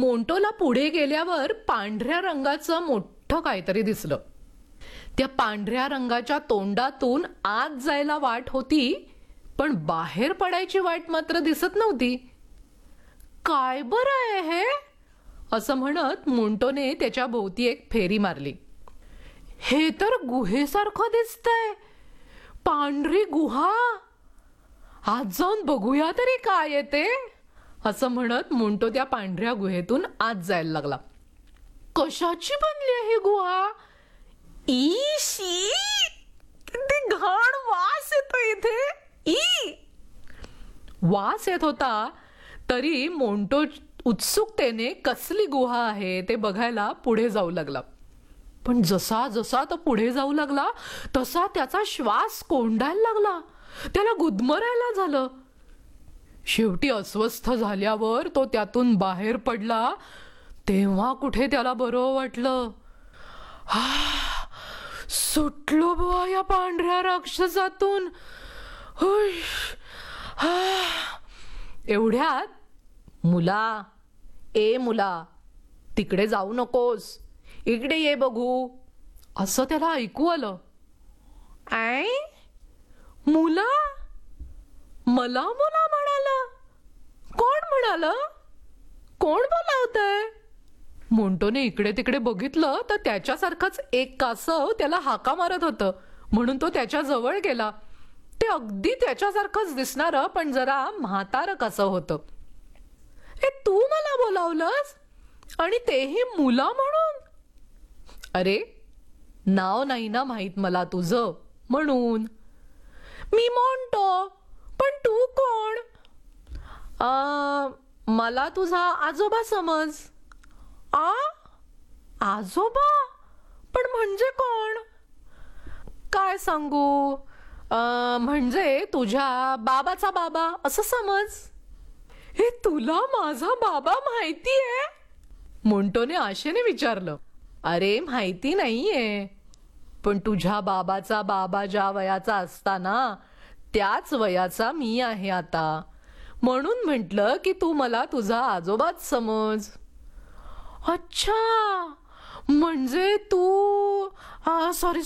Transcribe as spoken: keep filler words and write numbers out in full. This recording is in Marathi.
मोंटोला पुढे गेल्यावर पांढऱ्या रंगाचं मोठं काहीतरी दिसलं. त्या पांढऱ्या रंगाच्या तोंडातून आत जायला वाट होती, पण बाहेर पडायची वाट मात्र दिसत नव्हती. काय बरं आहे हे, असं म्हणत मोंटोने त्याच्या भोवती एक फेरी मारली. हे तर गुहेसारखं दिसतंय, पांढरी गुहा. आज जाऊन बघूया तरी काय येते, असं म्हणत मोंटो त्या पांढऱ्या गुहेतून आत जायला लागला. कशाची बनली आहे ही गुहा? ईशी, किती घाण वास येतो इथे. ई वास येत होता तरी मोंटो उत्सुकतेने कसली गुहा आहे ते बघायला पुढे जाऊ लागला. पण जसा जसा तो पुढे जाऊ लागला तसा त्याचा श्वास कोंडायला लागला, त्याला गुदमरायला झालं. शेवटी अस्वस्थ झाल्यावर तो त्यातून बाहेर पडला तेव्हा कुठे त्याला बरं वाटलं. हा, सुटलो बुवा या पांढऱ्या राक्षसातून. एवढ्यात मुला, ए मुला, तिकडे जाऊ नकोस, इकडे ये बघू, असं त्याला ऐकू आलं. आय, मुला, मला मुला म्हणाला? कोण म्हणाल? कोण बोलावतंय? मोंटोने इकडे तिकडे बघितलं तर त्याच्यासारखंच एक कासव त्याला हाका मारत होतं, म्हणून तो त्याच्या जवळ गेला. ते अगदी त्याच्यासारखंच दिसणारं पण जरा म्हातारं कासव होतं. ए, तू मला बोलावलंस आणि तेही मुला म्हणून? अरे, नाव नाही ना माहित मला तुझं, म्हणून. मी मोंटो, पण तू कोण? आ, मला तुझा आजोबा समज. आ, आजोबा? पण म्हणजे कोण? काय सांगू, म्हणजे तुझ्या बाबाचा बाबा असं समज. हे, तुला माझा बाबा माहितीये? मोंटोने आशेने विचारलं. अरे, माहिती नाहीये, पण तुझ्या बाबाचा बाबा ज्या वयाचा असताना त्याच वयाचा मी आहे आता, म्हणून म्हटलं की तू मला तुझा आजोबाच समज. अच्छा, म्हणजे तू, सॉरी